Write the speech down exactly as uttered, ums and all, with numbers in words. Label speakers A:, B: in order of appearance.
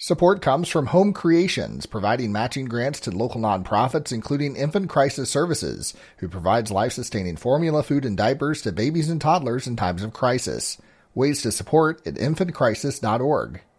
A: Support comes from Home Creations, providing matching grants to local nonprofits, including Infant Crisis Services, who provides life-sustaining formula, food, and diapers to babies and toddlers in times of crisis. Ways to support at infant crisis dot org.